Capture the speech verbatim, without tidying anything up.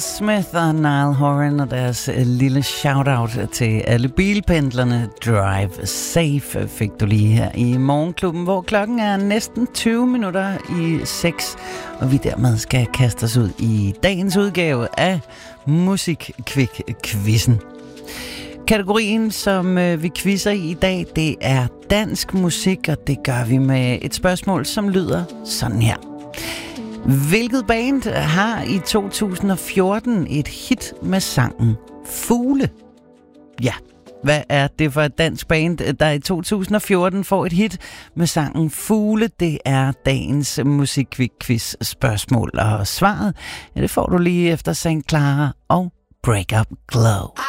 Smith og Niall Horan og deres lille shout-out til alle bilpendlerne. Drive safe fik du lige her i Morgenklubben, hvor klokken er næsten tyve minutter i seks, og vi dermed skal kaste os ud i dagens udgave af Musikkvik-quizzen. Kategorien, som vi quizzer i i dag, det er dansk musik, og det gør vi med et spørgsmål, som lyder sådan her. Hvilket band har i to tusind og fjorten et hit med sangen Fugle? Ja, hvad er det for et dansk band, der i to tusind og fjorten får et hit med sangen Fugle? Det er dagens Musikkvik-quiz spørgsmål, og svaret, ja, det får du lige efter Sankt Clara og Break Up Glow.